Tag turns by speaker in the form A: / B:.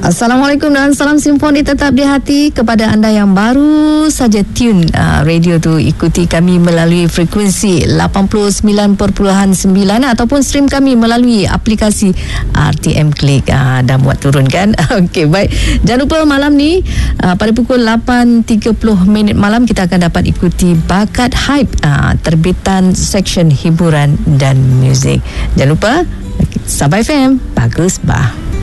A: Assalamualaikum dan salam simfoni tetap di hati kepada anda yang baru saja tune radio tu. Ikuti kami melalui frekuensi 89.9 ataupun stream kami melalui aplikasi RTM Click. Dah buat turun kan? Okey, baik. Jangan lupa malam ni pada pukul 8.30 malam kita akan dapat ikuti Bakat Hype, terbitan seksyen hiburan dan muzik. Jangan lupa Sabah FM, bagus bah.